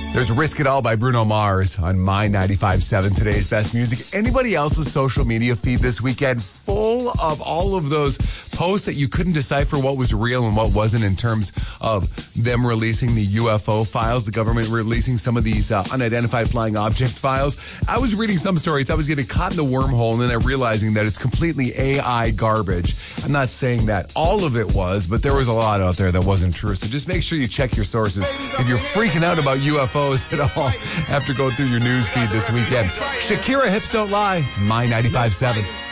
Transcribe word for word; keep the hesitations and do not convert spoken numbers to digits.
There's Risk It All by Bruno Mars on My ninety-five point seven, today's best music. Anybody else's social media feed this weekend full of all of those posts that you couldn't decipher what was real and what wasn't in terms of them releasing the U F O files, the government releasing some of these uh, unidentified flying object files? I was reading some stories. I was getting caught in the wormhole and then I'm realizing that it's completely A I garbage. I'm not saying that all of it was, but there was a lot out there that wasn't true. So just make sure you check your sources. If you're freaking out about U F Os at all after going through your news feed this weekend. Shakira, Hips Don't Lie. It's My ninety-five point seven.